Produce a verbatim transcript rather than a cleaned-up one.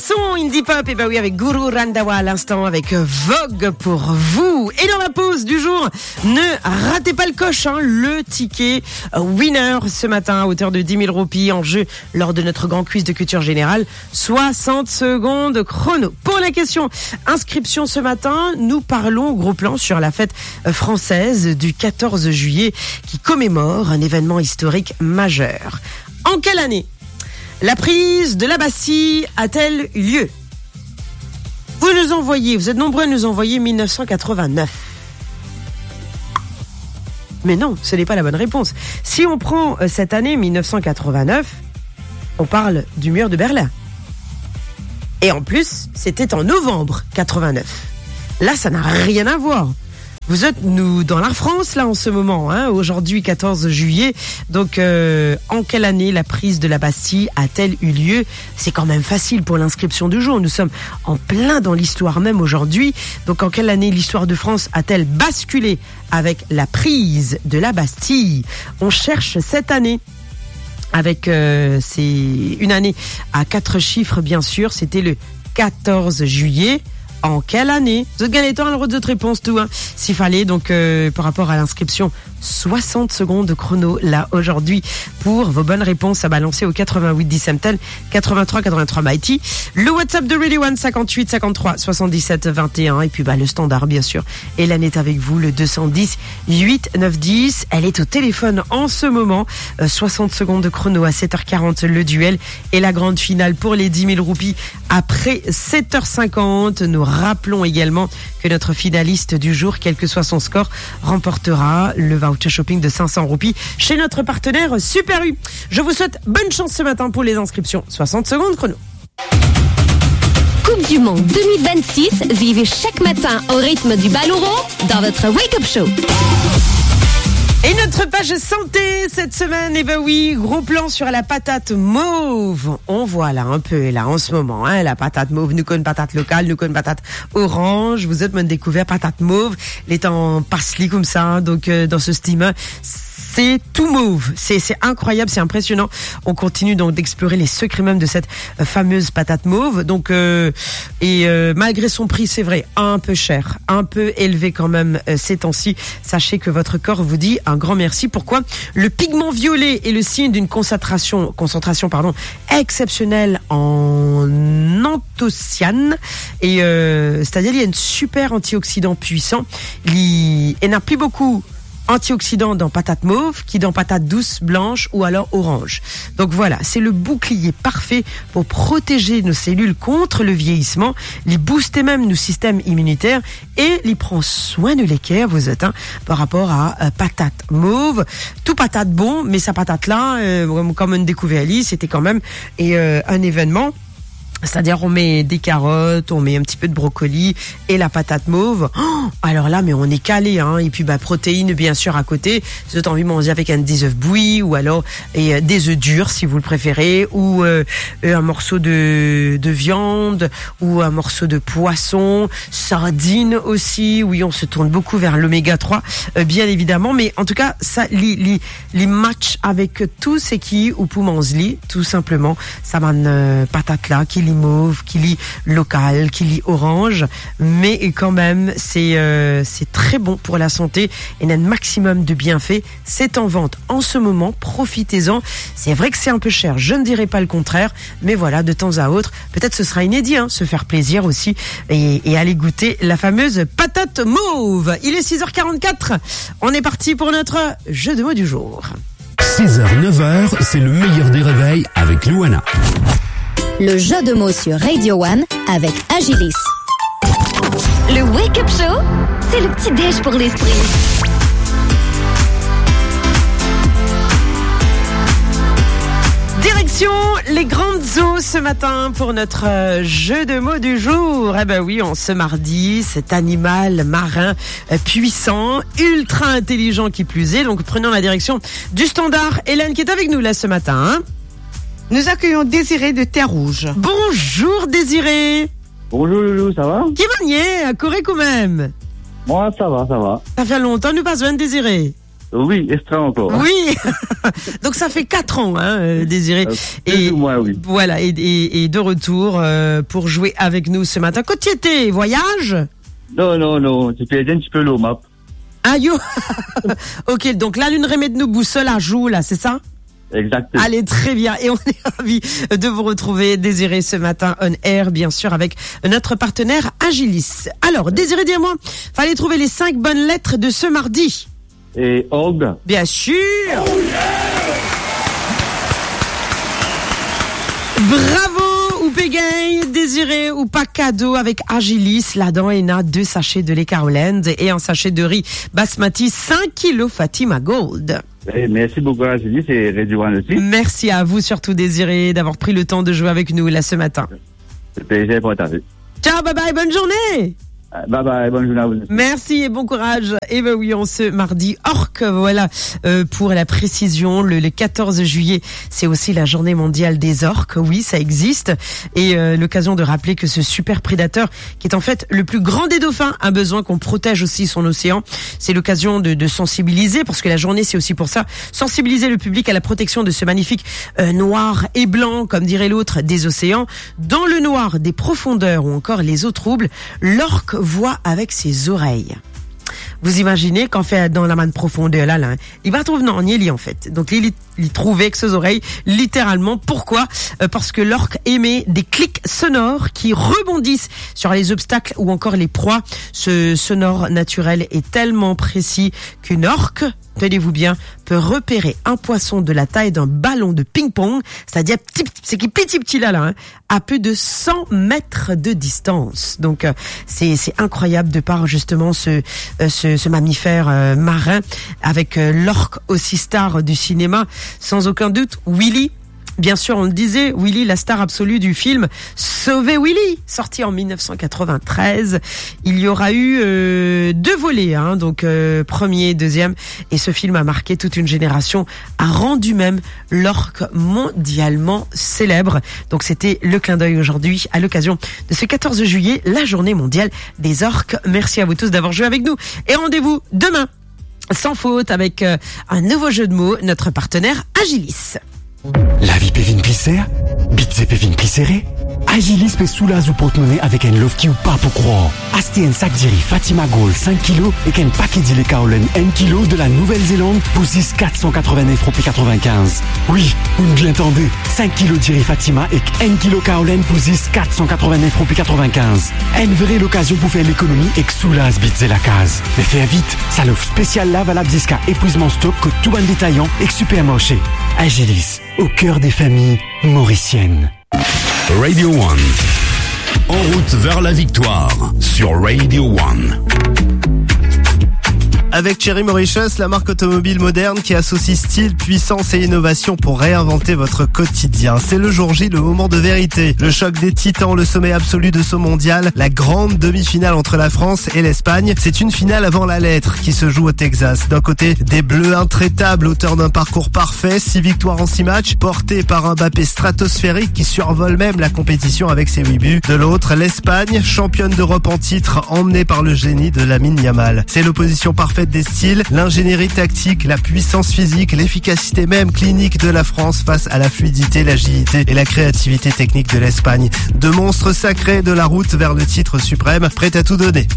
son indie pop, et bah oui, avec Guru Randhawa à l'instant, avec Vogue pour vous. Et dans la pause du jour, ne ratez pas le coche, hein, le ticket winner ce matin à hauteur de dix mille roupies en jeu lors de notre grand quiz de culture générale. soixante secondes chrono. Pour la question inscription ce matin, nous parlons gros plan sur la fête française du quatorze juillet qui commémore un événement historique majeur. En quelle année la prise de la Bastille a-t-elle eu lieu? Vous nous envoyez, vous êtes nombreux à nous envoyer mille neuf cent quatre-vingt-neuf. Mais non, ce n'est pas la bonne réponse. Si on prend cette année mille neuf cent quatre-vingt-neuf, on parle du mur de Berlin. Et en plus, c'était en novembre quatre-vingt-neuf. Là, ça n'a rien à voir. Vous êtes, nous, dans la France, là, en ce moment, hein, aujourd'hui, quatorze juillet. Donc, euh, en quelle année la prise de la Bastille a-t-elle eu lieu? C'est quand même facile pour l'inscription du jour. Nous sommes en plein dans l'histoire même aujourd'hui. Donc, en quelle année l'histoire de France a-t-elle basculé avec la prise de la Bastille? On cherche cette année. Avec, euh, c'est une année à quatre chiffres, bien sûr. C'était le quatorze juillet. En quelle année? Vous êtes gagné le droit de votre réponse, tout, hein. S'il fallait, donc, euh, par rapport à l'inscription, soixante secondes de chrono, là, aujourd'hui, pour vos bonnes réponses à balancer au quatre-vingt-huit dix Semtel, quatre-vingt-trois quatre-vingt-trois Mighty. Le WhatsApp de Radio One, cinquante-huit cinquante-trois soixante-dix-sept vingt et un. Et puis, bah, le standard, bien sûr. Hélène est avec vous, le deux cent dix huit neuf dix. Elle est au téléphone en ce moment. Euh, soixante secondes de chrono à sept heures quarante, le duel. Et la grande finale pour les dix mille roupies après sept heures cinquante. Nous rappelons également que notre finaliste du jour, quel que soit son score, remportera le voucher shopping de cinq cents roupies chez notre partenaire Super U. Je vous souhaite bonne chance ce matin pour les inscriptions. soixante secondes chrono. Coupe du Monde deux mille vingt-six, vivez chaque matin au rythme du ballon rond dans votre Wake Up Show. Et notre page santé cette semaine, eh ben oui, gros plan sur la patate mauve. On voit là un peu là en ce moment, hein, la patate mauve. Nous connaissons patate locale, nous connaissons patate orange. Vous êtes même découvert patate mauve, les temps parsley comme ça, hein, donc euh, dans ce steamer. C'est tout mauve, c'est, c'est incroyable, c'est impressionnant. On continue donc d'explorer les secrets même de cette euh, fameuse patate mauve. Donc euh, et euh, malgré son prix, c'est vrai, un peu cher, un peu élevé quand même euh, ces temps-ci. Sachez que votre corps vous dit un grand merci. Pourquoi? Le pigment violet est le signe d'une concentration, concentration pardon, exceptionnelle en anthocyanes et euh, c'est-à-dire il y a une super antioxydant puissant. Il, il n'a plus beaucoup antioxydants dans patate mauve qui dans patate douce, blanche ou alors orange. Donc voilà, c'est le bouclier parfait pour protéger nos cellules contre le vieillissement, les booster même nos systèmes immunitaires et les prend soin de l'équerre, vous êtes, hein, par rapport à euh, patate mauve. Tout patate bon, mais sa patate là, euh, comme on découvert Ali, c'était quand même et, euh, un événement. C'est-à-dire on met des carottes, on met un petit peu de brocoli et la patate mauve. Oh, alors là, mais on est calé, hein. Et puis bah protéines bien sûr à côté. Si vous avez envie de manger avec un des œufs bouillis ou alors et euh, des œufs durs si vous le préférez, ou euh, un morceau de de viande ou un morceau de poisson, sardines aussi. Oui, on se tourne beaucoup vers l'oméga trois, euh, bien évidemment. Mais en tout cas, ça les les les matchs avec tout ce qui ou poumansli, tout simplement. Ça m'a euh, patate là qui mauve, qui lit local, qui lit orange, mais quand même c'est euh, c'est très bon pour la santé et a un maximum de bienfaits. C'est en vente en ce moment, profitez-en. C'est vrai que c'est un peu cher, je ne dirais pas le contraire, mais voilà, de temps à autre, peut-être ce sera inédit, hein, se faire plaisir aussi et, et aller goûter la fameuse patate mauve. Il est six heures quarante-quatre, on est parti pour notre jeu de mots du jour. six heures neuf heures, c'est le meilleur des réveils avec Luana. Le jeu de mots sur Radio One avec Agilis. Le Wake Up Show, c'est le petit déj pour l'esprit. Direction les grandes eaux ce matin pour notre euh, jeu de mots du jour. Eh ben oui, en ce mardi, cet animal marin euh, puissant, ultra intelligent qui plus est. Donc prenons la direction du standard. Hélène qui est avec nous là ce matin, hein. Nous accueillons Désiré de Terre-Rouge. Bonjour Désiré. Bonjour Loulou, ça va? Qui manier, à Corée quand même. Moi, ça va, ça va. Ça fait longtemps, nous pas besoin de Désiré. Oui, extra encore. Oui. Donc ça fait quatre ans, hein, euh, Désiré. Euh, et moi, oui. Voilà, et, et, et de retour euh, pour jouer avec nous ce matin. Quand tu étais, voyage? Non, non, non, tu peux aider un petit peu l'eau, map. Ah, yo. Ok, donc la lune remet de nous boussole à joue, là, c'est ça? Exactement. Allez, très bien. Et on est ravis de vous retrouver, Désiré, ce matin on air, bien sûr, avec notre partenaire Agilis. Alors, Désiré, dis-moi, fallait trouver les cinq bonnes lettres de ce mardi. Et orgue. Bien sûr. Oh yeah. Bravo, ou Pégay, Désiré, ou pas cadeau avec Agilis. Là-dedans, il y a deux sachets de lait Caroland et un sachet de riz basmati, cinq kilos Fatima Gold. Et merci beaucoup, Agilis, et Radio One aussi. Merci à vous, surtout, Désiré, d'avoir pris le temps de jouer avec nous là ce matin. C'est plaisir pour t'avoir. Ciao, bye bye, bonne journée. Bye bye, bonne journée à vous. Merci et bon courage. Et ben oui, on ce mardi orque, voilà, euh, pour la précision, le, le quatorze juillet, c'est aussi la journée mondiale des orques. Oui, ça existe. Et euh, l'occasion de rappeler que ce super prédateur, qui est en fait le plus grand des dauphins, a besoin qu'on protège aussi son océan. C'est l'occasion de, de sensibiliser, parce que la journée, c'est aussi pour ça, sensibiliser le public à la protection de ce magnifique euh, noir et blanc, comme dirait l'autre, des océans. Dans le noir des profondeurs ou encore les eaux troubles, l'orque voit avec ses oreilles. Vous imaginez qu'en fait, dans la manne profondeur, là, là, il va trouver, non, il y en fait. Donc, il, il trouvait avec ses oreilles, littéralement. Pourquoi? euh, Parce que l'orque émet des clics sonores qui rebondissent sur les obstacles ou encore les proies. Ce sonore naturel est tellement précis qu'une orque, tenez-vous bien, peut repérer un poisson de la taille d'un ballon de ping-pong, c'est-à-dire petit, c'est qui petit petit là, là, hein, à plus de cent mètres de distance. Donc euh, c'est c'est incroyable de par justement ce euh, ce, ce mammifère euh, marin avec euh, l'orque aussi star du cinéma, sans aucun doute, Willy. Bien sûr, on le disait, Willy, la star absolue du film Sauver Willy, sorti en mille neuf cent quatre-vingt-treize. Il y aura eu euh, deux volets, hein, donc euh, premier et deuxième. Et ce film a marqué toute une génération, a rendu même l'orque mondialement célèbre. Donc c'était le clin d'œil aujourd'hui, à l'occasion de ce quatorze juillet, la journée mondiale des orques. Merci à vous tous d'avoir joué avec nous. Et rendez-vous demain, sans faute, avec euh, un nouveau jeu de mots, notre partenaire Agilis. La vie pévine plisser, bitse pévine plisséré, Agilis peut soulager ou porte-monnaie avec un love qui ou pas pour croire. Acheter un sac d'iri Fatima Gold cinq kilos et qu'un paquet d'île Caroline un kilo de la Nouvelle-Zélande pour six quatre cent quatre-vingt-neuf francs quatre-vingt-quinze. Oui, vous ne l'entendez, cinq kilos d'iri Fatima et un kilo Caroline pour six quatre cent quatre-vingt-neuf francs quatre-vingt-quinze. Une vraie l'occasion pour faire l'économie et que soulage bitse la case. Mais fais vite, ça l'offre spéciale là valable jusqu'à épuisement stock que tout bon détaillant et que supermarché. Agilis, au cœur des familles mauriciennes. Radio One. En route vers la victoire sur Radio One. Avec Chery Mauritius, la marque automobile moderne qui associe style, puissance et innovation pour réinventer votre quotidien. C'est le jour J, le moment de vérité. Le choc des titans, le sommet absolu de ce mondial, la grande demi-finale entre la France et l'Espagne. C'est une finale avant la lettre qui se joue au Texas. D'un côté, des Bleus intraitables, auteurs d'un parcours parfait, six victoires en six matchs, portés par un Mbappé stratosphérique qui survole même la compétition avec ses huit buts. De l'autre, l'Espagne, championne d'Europe en titre, emmenée par le génie de Lamine Yamal. C'est l'opposition parfaite des styles, l'ingénierie tactique, la puissance physique, l'efficacité même clinique de la France face à la fluidité, l'agilité et la créativité technique de l'Espagne. Deux monstres sacrés de la route vers le titre suprême, prêts à tout donner.